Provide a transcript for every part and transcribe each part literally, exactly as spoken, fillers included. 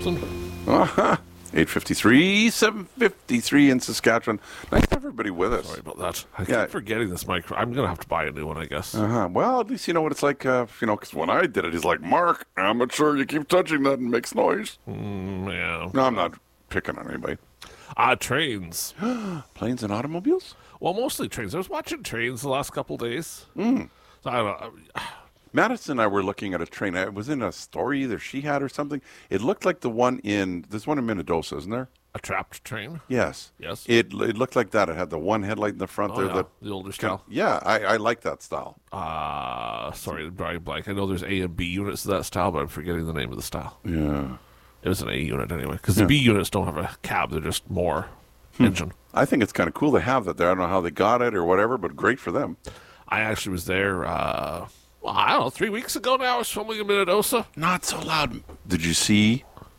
something. Uh-huh. eight fifty-three, seven fifty-three in Saskatchewan. Nice to have everybody with us. Sorry about that. I Yeah. keep forgetting this mic. I'm going to have to buy a new one, I guess. Uh-huh. Well, at least you know what it's like, uh, you know, because when I did it, he's like, Mark, amateur, you keep touching that and it makes noise. Mm, yeah. No, I'm not picking on anybody. Uh, trains. Planes and automobiles? Well, mostly trains. I was watching trains the last couple days. Mm. So I don't know. Madison and I were looking at a train. It was in a story either she had or something. It looked like the one in, there's one in Minnedosa, isn't there? A trapped train? Yes. Yes. It it looked like that. It had the one headlight in the front Oh, there. yeah. That The older style. Yeah, I, I like that style. Uh, sorry, Brian Blank. I know there's A and B units of that style, but I'm forgetting the name of the style. Yeah. It was an A unit anyway, because Yeah. the B units don't have a cab. They're just more engine. I think it's kind of cool to have that there. I don't know how they got it or whatever, but great for them. I actually was there, uh, well, I don't know, three weeks ago now. I was filming in Minnedosa. Not so loud. Did you see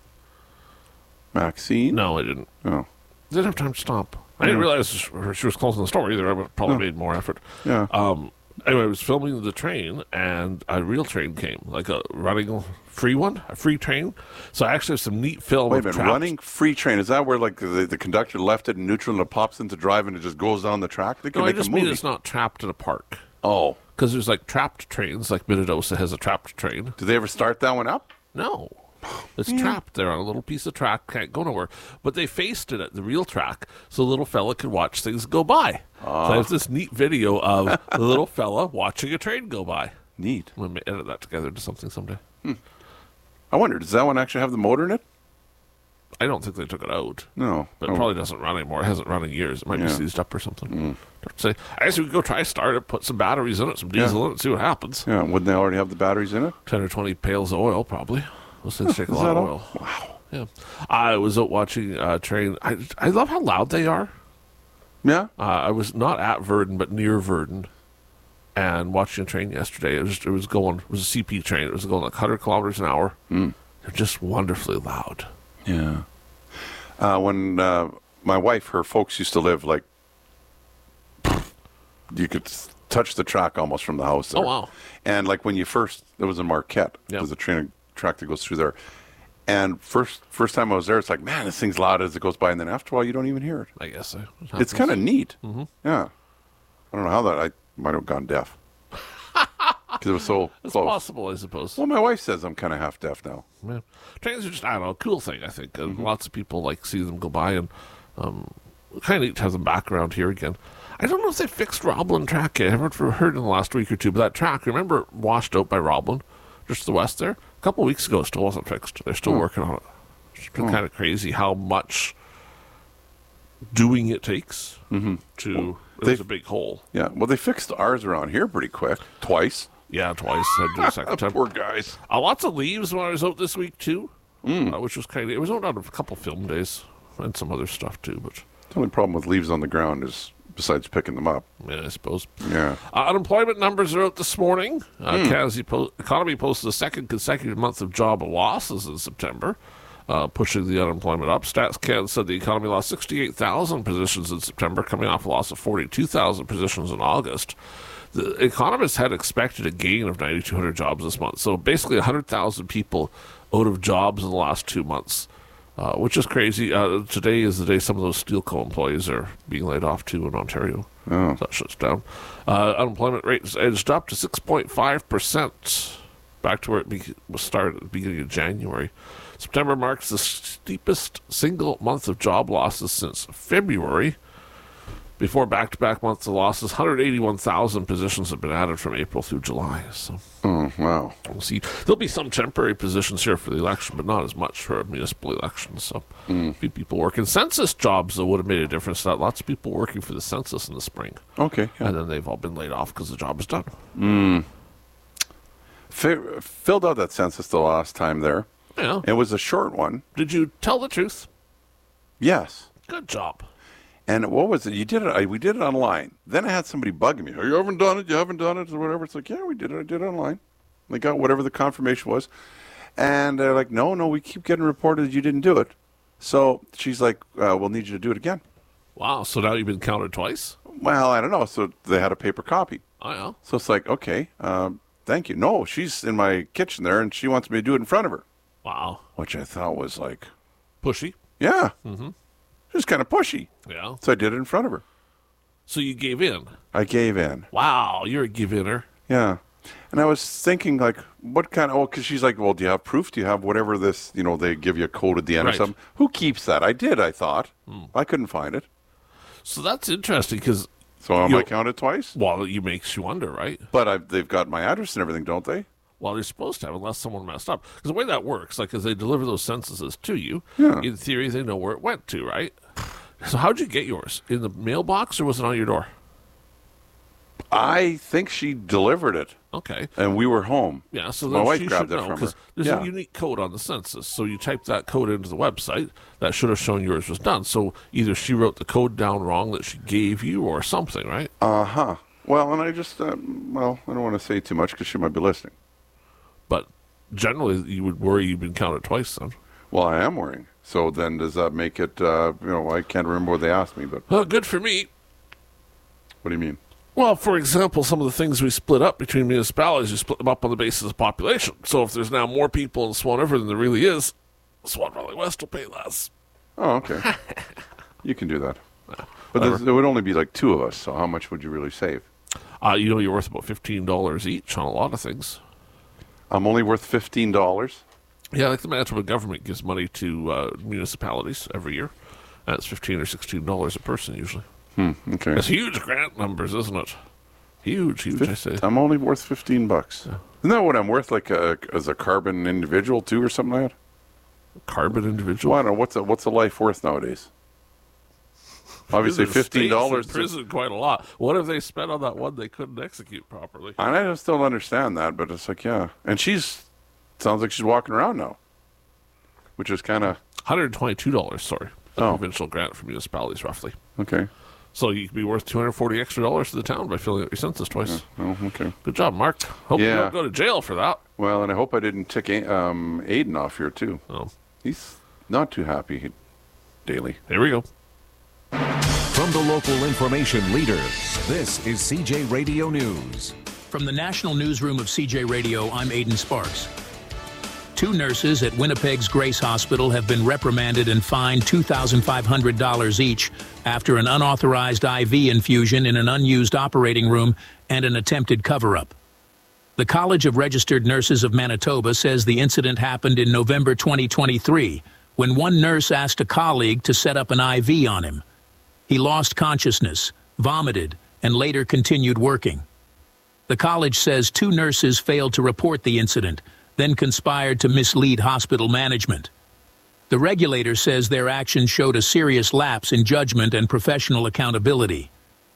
Maxine? No, I didn't. Oh. Didn't have time to stop. I didn't Yeah. realize she was closing the store either. I would have probably No. made more effort. Yeah. Um, anyway, I was filming the train, and a real train came, like a running free one, a free train. So I actually have some neat film Wait a of minute, traps. running free train, is that where like the, the conductor left it in neutral and it pops into drive and it just goes down the track? They could No, I make just a mean movie. it's not trapped in a park. Oh. Because there's like trapped trains, like Minnedosa has a trapped train. Did they ever start that one up? No. It's Yeah. trapped there on a little piece of track, can't go nowhere. But they faced it at the real track so the little fella could watch things go by. So I have this neat video of the little fella watching a train go by. Neat. I'm going to edit that together into something someday. I wonder, does that one actually have the motor in it? I don't think they took it out. No. But Oh. it probably doesn't run anymore. It hasn't run in years. It might be Yeah. seized up or something. Don't say. I guess we could go try start it, put some batteries in it, some diesel in it, see what happens. Yeah, wouldn't they already have the batteries in it? ten or twenty pails of oil, probably. Those things take a Is lot that of all? oil. Wow. Yeah. I was out watching a train. I, I love how loud they are. Yeah? Uh, I was not at Verdun, but near Verdun, and watching a train yesterday. It was it was going. It was a C P train. It was going like one hundred kilometers an hour. Mm. They're just wonderfully loud. Yeah. Uh, when uh, my wife, her folks used to live like, you could s- touch the track almost from the house there. Oh, wow. And like when you first, it was in Marquette. Yeah. There's a train track that goes through there. And first first time I was there, it's like, man, this thing's loud as it goes by. And then after a while, you don't even hear it. I guess so. It It's happens. kind of neat. Mm-hmm. Yeah. I don't know how that, I might have gone deaf. Because it was so It's close. possible, I suppose. Well, my wife says I'm kind of half deaf now. Yeah. Trains are just, I don't know, a cool thing, I think. Mm-hmm. And lots of people like see them go by, and um, kind of neat to have them back around here again. I don't know if they fixed Roblin track yet. I haven't heard in the last week or two, but that track, remember, washed out by Roblin, just to the west there? A couple of weeks ago, it still wasn't fixed. They're still Oh. working on it. It's been Oh. kind of crazy how much doing it takes Mm-hmm. to. It they- was a big hole. Yeah. Well, they fixed ours around here pretty quick. Twice. Yeah, twice. Had to do a second time. Poor guys. Uh, lots of leaves when I was out this week too, Mm. uh, which was kind of. It was out on a couple film days and some other stuff too, but The only problem with leaves on the ground is, besides picking them up. yeah, I suppose. Yeah. Uh, unemployment numbers are out this morning. Uh, Hmm. Canada's po- economy posted a second consecutive month of job losses in September, uh, pushing the unemployment up. Stats Canada said the economy lost sixty-eight thousand positions in September, coming off a loss of forty-two thousand positions in August. The economists had expected a gain of nine thousand two hundred jobs this month, so basically one hundred thousand people out of jobs in the last two months, uh, which is crazy. Uh, today is the day some of those Steelco employees are being laid off too in Ontario. Oh. So that shuts down. Uh, unemployment rate has edged up to six point five percent, back to where it be- was started at the beginning of January. September marks the steepest single month of job losses since February. Before back-to-back months of losses, one hundred eighty-one thousand positions have been added from April through July. So Oh, wow. we'll see. There'll be some temporary positions here for the election, but not as much for a municipal election. So Mm. a few people working. Census jobs, though, would have made a difference. That lots of people working for the census in the spring. Okay. Yeah. And then they've all been laid off because the job is done. Mm. Fi- filled out that census the last time there. Yeah. It was a short one. Did you tell the truth? Yes. Good job. And what was it? You did it. I, we did it online. Then I had somebody bugging me. Oh, you haven't done it. You haven't done it, or whatever. It's like, yeah, we did it. I did it online. They got whatever the confirmation was, and they're like, no, no, we keep getting reported that you didn't do it. So she's like, uh, we'll need you to do it again. Wow. So now you've been counted twice? Well, I don't know. So they had a paper copy. I know. So it's like, okay, um, thank you. No, she's in my kitchen there, and she wants me to do it in front of her. Wow. which I thought was like, Pushy. yeah, mm-hmm. just kind of pushy. Yeah. So I did it in front of her. So you gave in. I gave in. Wow, you're a give-inner. Yeah. And I was thinking, like, what kind of, oh, because she's like, well, do you have proof? Do you have whatever this, you know, they give you a code at the end Right. or something? Who keeps that? I did, I thought. Hmm. I couldn't find it. So that's interesting because, So am You- I counted twice? well, it makes you wonder, right? But I've, they've got my address and everything, don't they? Well, they're supposed to have, unless someone messed up. Because the way that works, like, as they deliver those censuses to you, Yeah. in theory, they know where it went to, right? So how'd you get yours? In the mailbox, or was it on your door? I think she delivered it, Okay. and we were home. Yeah, so My then wife she grabbed should it know, from her. because there's Yeah. a unique code on the census. So you type that code into the website, that should have shown yours was done. So either she wrote the code down wrong that she gave you or something, right? Uh-huh. Well, and I just, uh, well, I don't want to say too much because she might be listening. But generally, you would worry you've been counted twice then. Well, I am worrying. So then does that make it, uh, you know, I can't remember what they asked me, but Well, good for me. what do you mean? Well, for example, some of the things we split up between municipalities, you split them up on the basis of population. So if there's now more people in Swan River than there really is, Swan Valley West will pay less. Oh, okay. You can do that. But there's- there would only be like two of us, so how much would you really save? Uh, you know, you're worth about fifteen dollars each on a lot of things. I'm only worth fifteen dollars. Yeah, like the Manitoba government gives money to uh, municipalities every year. That's fifteen or sixteen dollars a person usually. Hmm, okay. That's huge grant numbers, isn't it? Huge, huge, I say. I'm only worth fifteen bucks. Isn't that what I'm worth, like a, as a carbon individual too, or something like that? Carbon individual. Well, I don't know. What's a, what's a life worth nowadays? Obviously, Prison fifteen stays in dollars. prison quite a lot. What have they spent on that one they couldn't execute properly? And I just don't understand that, but it's like, yeah. And she's, sounds like she's walking around now, which is kind of, one hundred twenty-two dollars, sorry. The Oh. provincial grant for municipalities, roughly. okay. So you could be worth two hundred forty extra dollars to the town by filling out your census twice. Oh, okay. Good job, Mark. Hope you Yeah. don't go to jail for that. Well, and I hope I didn't tick A- um, Aiden off here, too. Oh, He's not too happy daily. here we go. From the local information leader, this is C J Radio News. From the National Newsroom of C J Radio, I'm Aidan Sparks. Two nurses at Winnipeg's Grace Hospital have been reprimanded and fined two thousand five hundred dollars each after an unauthorized I V infusion in an unused operating room and an attempted cover-up. The College of Registered Nurses of Manitoba says the incident happened in November twenty twenty-three when one nurse asked a colleague to set up an I V on him. He lost consciousness, vomited, and later continued working. The college says two nurses failed to report the incident, then conspired to mislead hospital management. The regulator says their actions showed a serious lapse in judgment and professional accountability.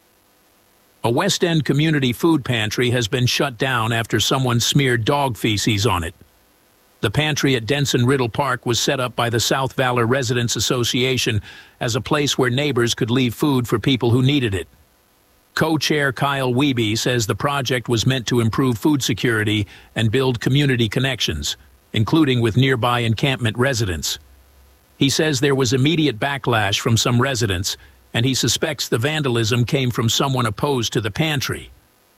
A West End community food pantry has been shut down after someone smeared dog feces on it. The pantry at Denson Riddle Park was set up by the South Valor Residents Association as a place where neighbors could leave food for people who needed it. Co-chair Kyle Wiebe says the project was meant to improve food security and build community connections, including with nearby encampment residents. He says there was immediate backlash from some residents, and he suspects the vandalism came from someone opposed to the pantry.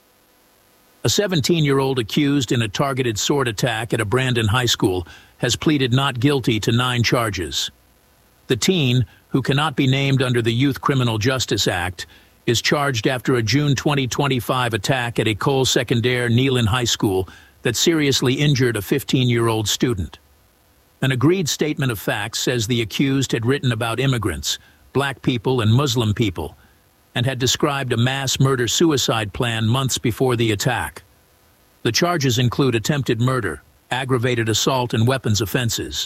A seventeen-year-old accused in a targeted sword attack at a Brandon high school has pleaded not guilty to nine charges. The teen, who cannot be named under the Youth Criminal Justice Act, is charged after a June twenty twenty-five attack at École Secondaire Neelan High School that seriously injured a fifteen-year-old student. An agreed statement of facts says the accused had written about immigrants, black people and Muslim people, and had described a mass murder-suicide plan months before the attack. The charges include attempted murder, aggravated assault, and weapons offenses.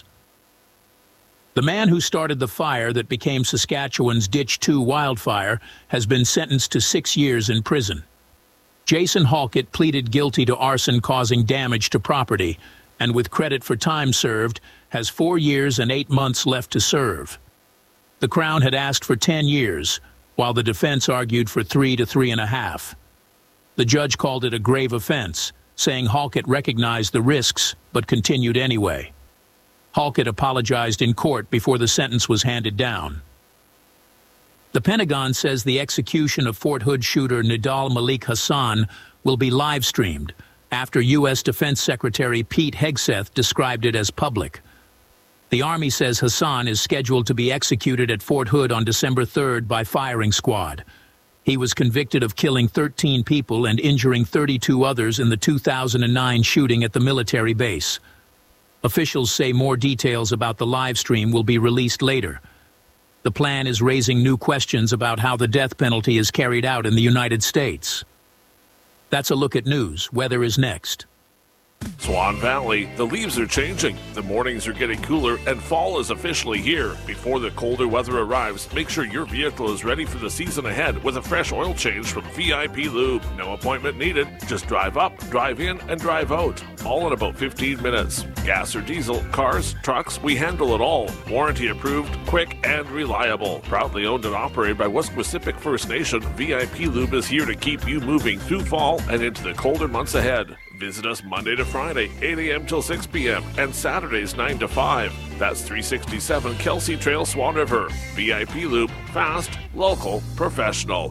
The man who started the fire that became Saskatchewan's Ditch two wildfire has been sentenced to six years in prison. Jason Halkett pleaded guilty to arson causing damage to property, and with credit for time served, has four years and eight months left to serve. The Crown had asked for ten years, while the defense argued for three to three and a half. The judge called it a grave offense, saying Halkett recognized the risks but continued anyway. Halkett apologized in court before the sentence was handed down. The Pentagon says the execution of Fort Hood shooter Nidal Malik Hassan will be live-streamed after U S Defense Secretary Pete Hegseth described it as public, The Army says Hassan is scheduled to be executed at Fort Hood on December third by firing squad. He was convicted of killing thirteen people and injuring thirty-two others in the two thousand nine shooting at the military base. Officials say more details about the live stream will be released later. The plan is raising new questions about how the death penalty is carried out in the United States. That's a look at news. Weather is next. Swan Valley, the leaves are changing, the mornings are getting cooler, and fall is officially here. Before the colder weather arrives, make sure your vehicle is ready for the season ahead with a fresh oil change from V I P Lube. No appointment needed. Just drive up, drive in, and drive out. All in about fifteen minutes. Gas or diesel, cars, trucks, we handle it all. Warranty approved, quick, and reliable. Proudly owned and operated by Wesquisipic First Nation, V I P Lube is here to keep you moving through fall and into the colder months ahead. Visit us Monday to Friday, eight a.m. till six p.m. and Saturdays nine to five. That's three sixty-seven Kelsey Trail, Swan River. V I P Loop, fast, local, professional.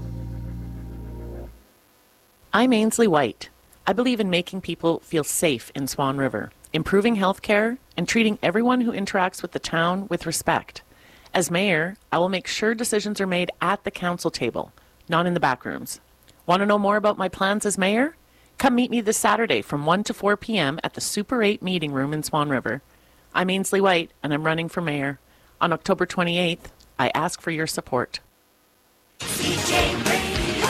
I'm Ainsley White. I believe in making people feel safe in Swan River, improving health care, and treating everyone who interacts with the town with respect. As mayor, I will make sure decisions are made at the council table, not in the back rooms. Want to know more about my plans as mayor? Come meet me this Saturday from one to four p.m. at the Super eight meeting room in Swan River. I'm Ainsley White, and I'm running for mayor. On October twenty-eighth, I ask for your support. C J Radio,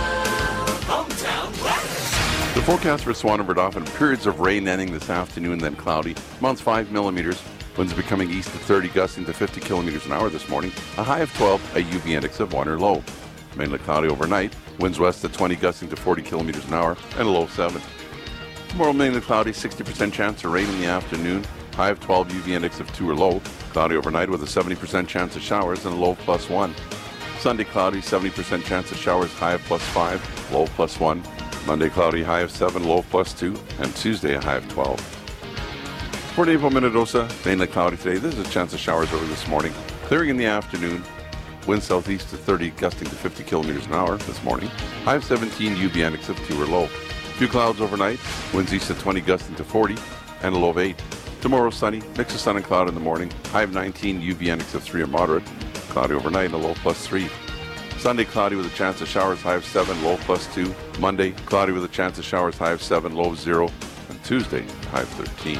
hometown weather. The forecast for Swan River Dauphin, periods of rain ending this afternoon, then cloudy. Amounts five millimeters. Winds becoming east to thirty, gusting to fifty kilometers an hour this morning. A high of twelve, a U V index of one or low. Mainly cloudy overnight. Winds west to twenty, gusting to forty kilometers an hour, and a low of seven. Tomorrow mainly cloudy, sixty percent chance of rain in the afternoon. High of twelve, U V index of two or low. Cloudy overnight with a seventy percent chance of showers and a low of plus one. Sunday cloudy, seventy percent chance of showers, high of plus five, low of plus one. Monday cloudy, high of seven, low of plus two. And Tuesday a high of twelve. Port April, Minnedosa, mainly cloudy today. There's a chance of showers early this morning. Clearing in the afternoon. Wind southeast to thirty, gusting to fifty kilometers an hour this morning. High of seventeen, U V index of two or low. Few clouds overnight. Winds east to twenty, gusting to forty, and a low of eight. Tomorrow sunny, mix of sun and cloud in the morning. High of nineteen, U V index of three or moderate. Cloudy overnight and a low plus three. Sunday cloudy with a chance of showers, high of seven, low plus two. Monday cloudy with a chance of showers, high of seven, low of zero. And Tuesday, high of thirteen.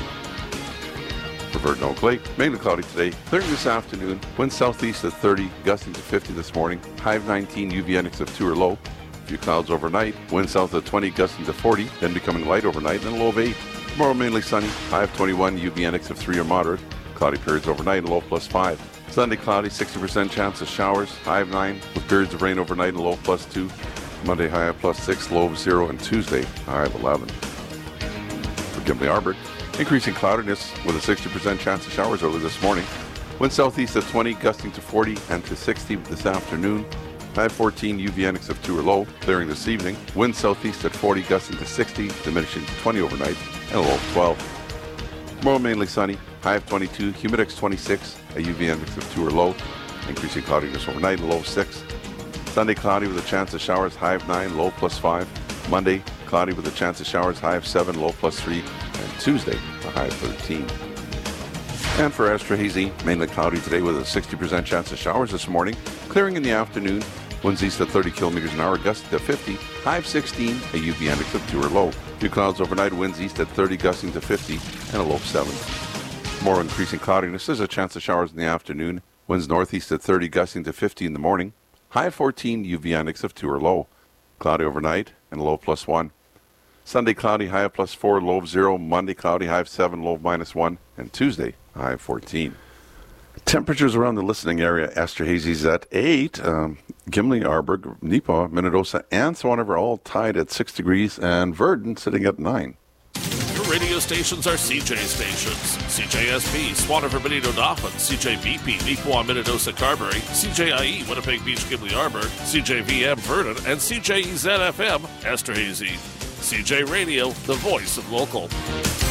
For Verdon Oak Lake, mainly cloudy today. Clearing this afternoon. Wind southeast at thirty, gusting to fifty this morning. High of nineteen, U V index of two or low. A few clouds overnight. Wind south at twenty, gusting to forty, then becoming light overnight, and a low of eight. Tomorrow mainly sunny. High of twenty-one, U V index of three or moderate. Cloudy periods overnight, and low plus five. Sunday cloudy, sixty percent chance of showers. High of nine, with periods of rain overnight, and low plus two. Monday high of plus six, low of zero, and Tuesday high of eleven. For Gimli Arbor, increasing cloudiness with a sixty percent chance of showers early this morning. Wind southeast at twenty, gusting to forty and to sixty this afternoon. High of fourteen, U V index of two or low. Clearing this evening. Wind southeast at forty, gusting to sixty, diminishing to twenty overnight, and a low of twelve. Tomorrow mainly sunny. High of twenty-two, humidex twenty-six, a U V index of two or low. Increasing cloudiness overnight, a low of six. Sunday cloudy with a chance of showers, high of nine, low plus five. Monday cloudy with a chance of showers, high of seven, low plus three. And Tuesday, a high of thirteen. And for Esterhazy, mainly cloudy today with a sixty percent chance of showers this morning. Clearing in the afternoon. Winds east at thirty kilometers an hour, gusting to fifty. High of sixteen, a U V index of two or low. Few clouds overnight, winds east at thirty, gusting to fifty, and a low of seven. More increasing cloudiness. There's a chance of showers in the afternoon. Winds northeast at thirty, gusting to fifty in the morning. High of fourteen, U V index of two or low. Cloudy overnight, and a low of plus one. Sunday cloudy, high of plus four, low of zero. Monday cloudy, high of seven, low of minus one. And Tuesday, high of fourteen. Temperatures around the listening area. Esterhazy's at eight. Um, Gimli, Arborg, Neepawa, Minnedosa, and Swan River all tied at six degrees. And Verdon sitting at nine. Your radio stations are C J stations. C J S B, Swan River, Benito Dauphin, C J B P, Neepawa, Minnedosa, Carberry, C J I E, Winnipeg Beach, Gimli, Arbor, C J V M, Verdon, and C J E Z F M, Esterhazy. C J Radio, the voice of local.